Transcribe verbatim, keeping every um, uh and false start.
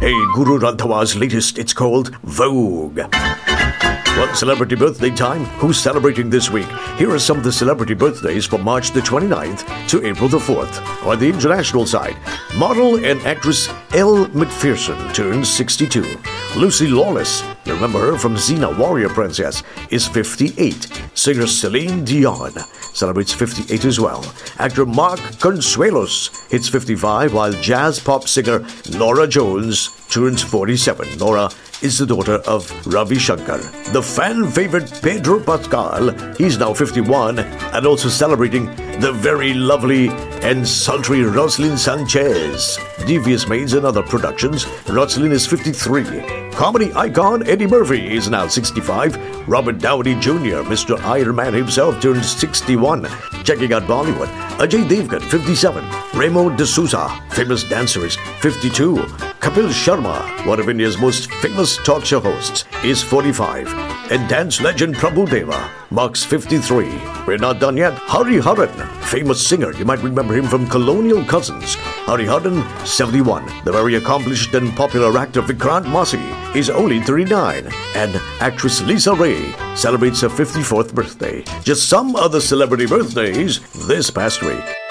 a Guru Randhawa's latest. It's called Vogue. One celebrity birthday time. Who's celebrating this week? Here are some of the celebrity birthdays from March the twenty-ninth to April the fourth. On the international side, model and actress Elle Macpherson turns sixty-two. Lucy Lawless, you remember her from Xena Warrior Princess, is fifty-eight. Singer Celine Dion celebrates fifty-eight as well. Actor Mark Consuelos hits fifty-five, while jazz pop singer Norah Jones turns forty-seven. Norah is the daughter of Ravi Shankar. The fan favorite Pedro Pascal, he's now fifty-one, and also celebrating the very lovely and sultry Roselyn Sanchez. Devious Maids and Other Productions, Roselyn is fifty-three. Comedy icon Eddie Murphy is now sixty-five. Robert Downey Junior, Mister Iron Man himself, turns sixty-one. Checking out Bollywood, Ajay Devgan, fifty-seven. Remo D'Souza, famous dancer, is fifty-two. Kapil Sharma, one of India's most famous talk show hosts, is forty-five. And dance legend Prabhu Deva marks fifty-three. We're not done yet. Hari Haran, famous singer, you might remember him from Colonial Cousins. Hari Haran, seventy-one. The very accomplished and popular actor Vikrant Massey is only thirty-nine. And actress Lisa Ray celebrates her fifty-fourth birthday. Just some other celebrity birthdays this past week.